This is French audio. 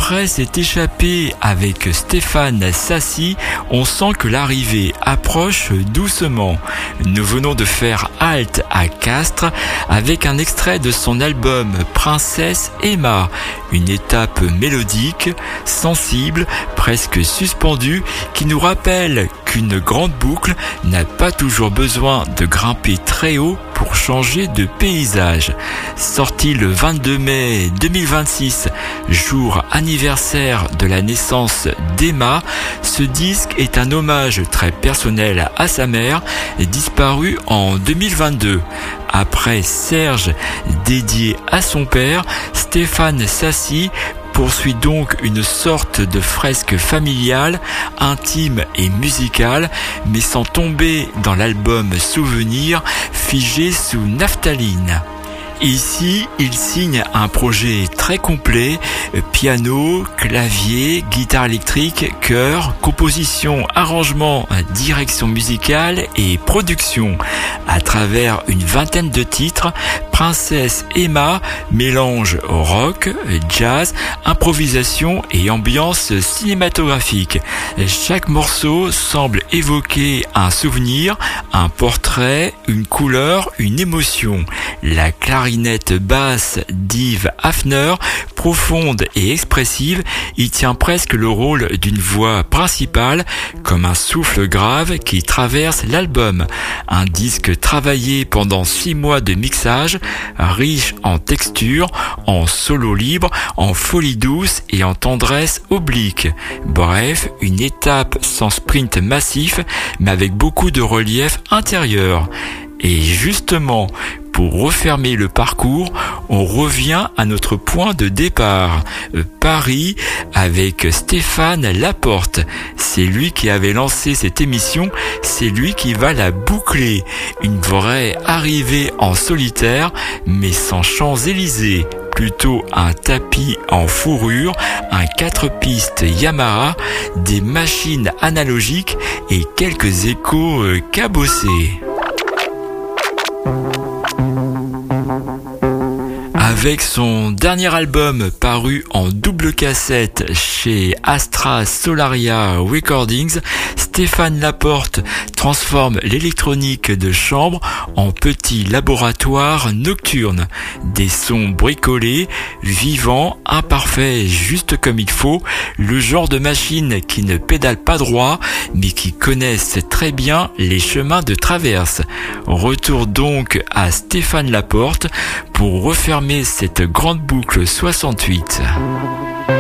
Après s'être échappé avec Stéphane Sassy, on sent que l'arrivée approche doucement. Nous venons de faire halte à Castres avec un extrait de son album Princesse Emma, une étape mélodique, sensible, presque suspendue, qui nous rappelle qu'une grande boucle n'a pas toujours besoin de grimper très haut pour changer de paysage. Sorti le 22 mai 2026, jour anniversaire de la naissance d'Emma, ce disque est un hommage très personnel à sa mère, disparue en 2022. Après Serge, dédié à son père, Stéphane Sassy poursuit donc une sorte de fresque familiale, intime et musicale, mais sans tomber dans l'album Souvenir figé sous naphtaline. Ici, il signe un projet très complet, piano, clavier, guitare électrique, chœur, composition, arrangement, direction musicale et production. À travers une vingtaine de titres, Princesse Emma mélange rock, jazz, improvisation et ambiance cinématographique. Chaque morceau semble évoquer un souvenir, un portrait, une couleur, une émotion. La clarinette basse d'Yves Hafner, profonde et expressive, y tient presque le rôle d'une voix principale, comme un souffle grave qui traverse l'album. Un disque travaillé pendant 6 mois de mixage, riche en texture, en solo libre, en folie douce et en tendresse oblique. Bref, une étape sans sprint massif, mais avec beaucoup de relief intérieur. Et justement, pour refermer le parcours, on revient à notre point de départ, Paris, avec Stéphane Laporte. C'est lui qui avait lancé cette émission, c'est lui qui va la boucler. Une vraie arrivée en solitaire, mais sans Champs-Élysées. Plutôt un tapis en fourrure, un 4 pistes Yamaha, des machines analogiques et quelques échos cabossés. Avec son dernier album paru en double cassette chez Astra Solaria Recordings, Stéphane Laporte transforme l'électronique de chambre en petit laboratoire nocturne. Des sons bricolés, vivants, imparfaits, juste comme il faut, le genre de machine qui ne pédale pas droit, mais qui connaissent très bien les chemins de traverse. Retour donc à Stéphane Laporte pour refermer cette grande boucle 68.